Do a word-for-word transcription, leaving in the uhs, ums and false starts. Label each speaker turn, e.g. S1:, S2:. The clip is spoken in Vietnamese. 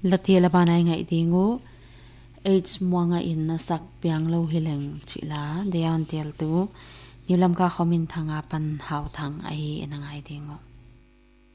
S1: latia la banai ngai dingo age muanga in na sak piang lo hileng chila deon tel tu nilam ka khomin thanga pan hau thang ai enangai dingo